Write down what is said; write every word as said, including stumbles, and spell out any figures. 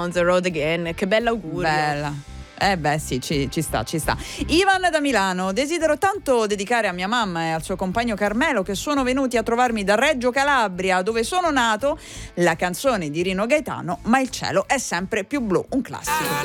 on the road again. Che bell'augurio. Bella. Eh beh sì, ci, ci sta, ci sta. Ivan da Milano: desidero tanto dedicare a mia mamma e al suo compagno Carmelo, che sono venuti a trovarmi da Reggio Calabria, dove sono nato, la canzone di Rino Gaetano, Ma il cielo è sempre più blu, un classico.